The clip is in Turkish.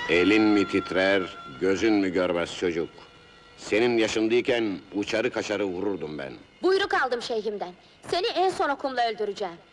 Elin mi titrer, gözün mü görmez çocuk? Senin yaşındayken uçarı kaçarı vururdum ben. Buyruk aldım şeyhimden. Seni en son okumla öldüreceğim.